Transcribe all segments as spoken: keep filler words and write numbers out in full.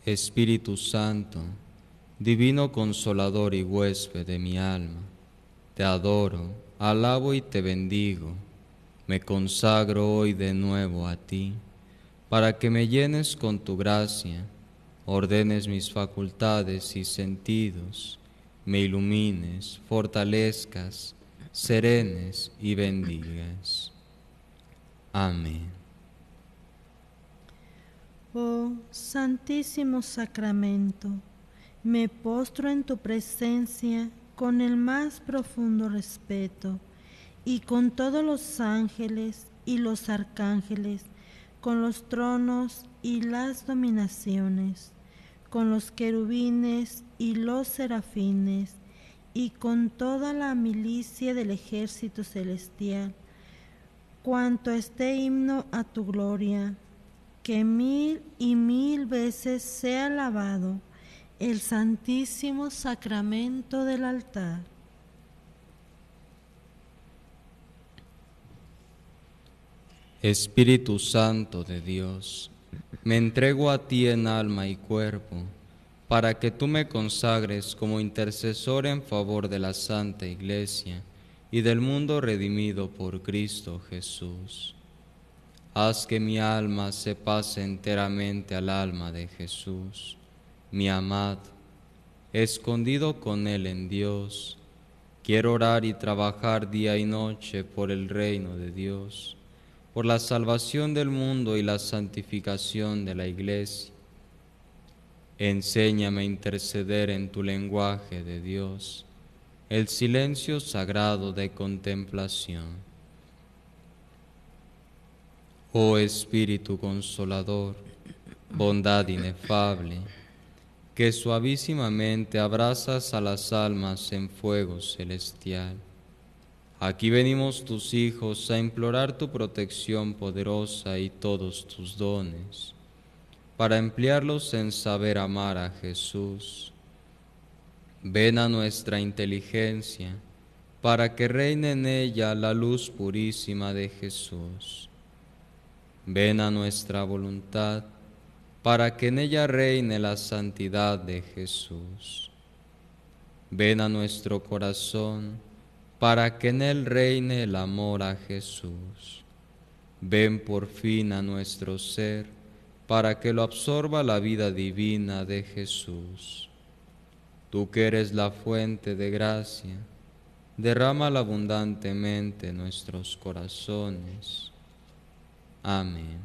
Espíritu Santo, divino consolador y huésped de mi alma, te adoro, alabo y te bendigo. Me consagro hoy de nuevo a ti, para que me llenes con tu gracia, ordenes mis facultades y sentidos, me ilumines, fortalezcas, serenes y bendigas. Amén. Oh Santísimo Sacramento, me postro en tu presencia con el más profundo respeto y con todos los ángeles y los arcángeles, con los tronos y las dominaciones, con los querubines y los serafines, y con toda la milicia del ejército celestial, cuanto esté himno a tu gloria, que mil y mil veces sea alabado el Santísimo Sacramento del altar. Espíritu Santo de Dios, me entrego a ti en alma y cuerpo, para que tú me consagres como intercesor en favor de la Santa Iglesia y del mundo redimido por Cristo Jesús. Haz que mi alma se pase enteramente al alma de Jesús, mi amado, escondido con Él en Dios. Quiero orar y trabajar día y noche por el reino de Dios, por la salvación del mundo y la santificación de la Iglesia. Enséñame a interceder en tu lenguaje de Dios, el silencio sagrado de contemplación. Oh Espíritu Consolador, bondad inefable, que suavísimamente abrazas a las almas en fuego celestial. Aquí venimos tus hijos a implorar tu protección poderosa y todos tus dones, para emplearlos en saber amar a Jesús. Ven a nuestra inteligencia, para que reine en ella la luz purísima de Jesús. Ven a nuestra voluntad, para que en ella reine la santidad de Jesús. Ven a nuestro corazón, para que en él reine el amor a Jesús. Ven por fin a nuestro ser, para que lo absorba la vida divina de Jesús. Tú que eres la fuente de gracia, derrámala abundantemente en nuestros corazones. Amén.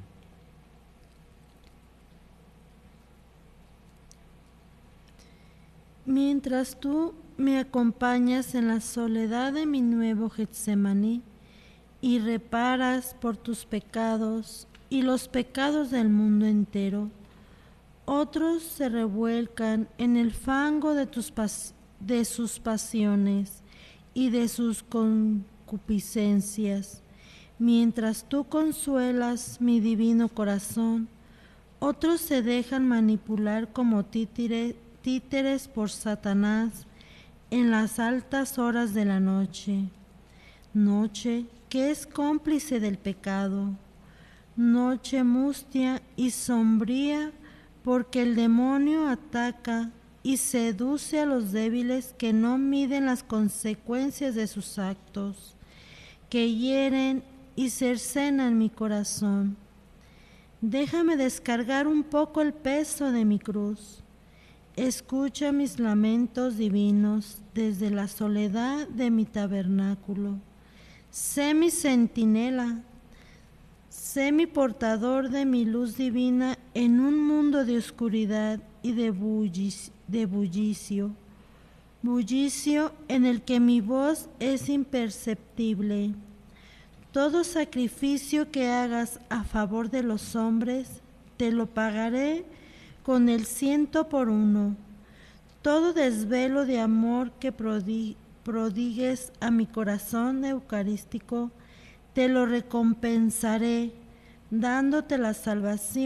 Mientras tú me acompañas en la soledad de mi nuevo Getsemaní y reparas por tus pecados y los pecados del mundo entero, otros se revuelcan en el fango de, tus pas- de sus pasiones y de sus concupiscencias. Mientras tú consuelas mi divino corazón, otros se dejan manipular como títere, títeres por Satanás en las altas horas de la noche, noche que es cómplice del pecado, noche mustia y sombría, porque el demonio ataca y seduce a los débiles que no miden las consecuencias de sus actos, que hieren y cercenan mi corazón. Déjame descargar un poco el peso de mi cruz. Escucha mis lamentos divinos desde la soledad de mi tabernáculo. Sé mi centinela, sé mi portador de mi luz divina en un mundo de oscuridad y de, bullicio, de bullicio, bullicio en el que mi voz es imperceptible. Todo sacrificio que hagas a favor de los hombres, te lo pagaré con el ciento por uno. Todo desvelo de amor que prodigues a mi corazón eucarístico, te lo recompensaré, dándote la salvación